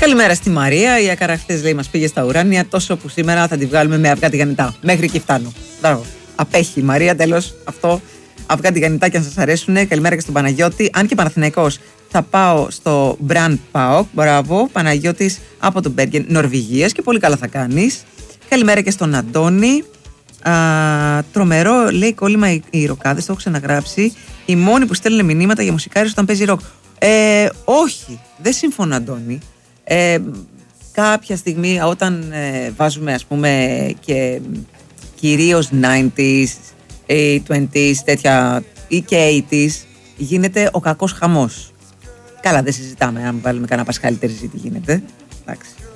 Καλημέρα στη Μαρία. Η Ακάρα χθες λέει μας πήγε στα ουράνια, τόσο που σήμερα θα τη βγάλουμε με αυγά τηγανιτά. Μέχρι εκεί φτάνω. Μπράβο. Απέχει η Μαρία, τέλος αυτό. Αυγά τηγανιτά και αν σας αρέσουν. Καλημέρα και στον Παναγιώτη. Αν και Παναθηναϊκός, θα πάω στο Brand PAOK. Μπράβο, Παναγιώτης από τον Μπέργεν, Νορβηγίας, και πολύ καλά θα κάνεις. Καλημέρα και στον Αντώνη. Τρομερό, λέει, κόλλημα οι ροκάδες, το έχω ξαναγράψει. Οι μόνοι που στέλνουν μηνύματα για μουσικάρες όταν παίζει ροκ. Όχι, δεν συμφωνώ, Αντώνη. Κάποια στιγμή όταν βάζουμε, ας πούμε, και κυρίως 90s ή 20s τέτοια, ή και 80s, γίνεται ο κακός χαμός. Καλά, δεν συζητάμε αν βάλουμε κανένα Πασχάλη Τερζή τι γίνεται. Εντάξει.